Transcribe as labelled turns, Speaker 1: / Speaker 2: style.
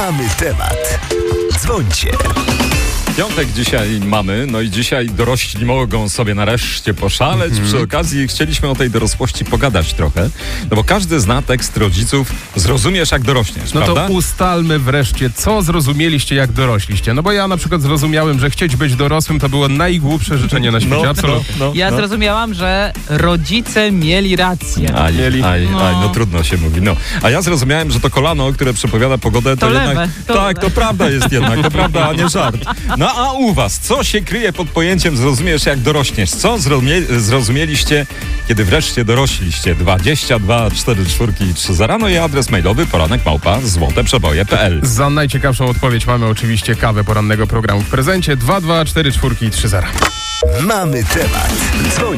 Speaker 1: Mamy temat. Dzwońcie.
Speaker 2: Piątek dzisiaj mamy, no i dzisiaj dorośli mogą sobie nareszcie poszaleć. Przy okazji chcieliśmy o tej dorosłości pogadać trochę, no bo każdy zna tekst rodziców "Zrozumiesz, jak dorośniesz",
Speaker 3: No
Speaker 2: prawda?
Speaker 3: to ustalmy wreszcie, co zrozumieliście, jak dorośliście. No bo ja na przykład zrozumiałem, że chcieć być dorosłym to było najgłupsze życzenie na świecie, absolutnie.
Speaker 4: Ja zrozumiałam, że rodzice mieli rację.
Speaker 2: No trudno się mówi. No. A ja zrozumiałem, że to kolano, które przepowiada pogodę, to
Speaker 4: lewe,
Speaker 2: jednak...
Speaker 4: to
Speaker 2: tak,
Speaker 4: lewe.
Speaker 2: to prawda jest jednak, to prawda, a nie żart. No a u was, co się kryje pod pojęciem "zrozumiesz, jak dorośniesz"? Co zrozumieliście, kiedy wreszcie dorośliście? 22 44 i 30 no i adres mailowy poranek@złoteprzeboje.pl.
Speaker 3: Za najciekawszą odpowiedź mamy oczywiście kawę porannego programu w prezencie. 2244330.
Speaker 1: Mamy temat. Dzwońcie.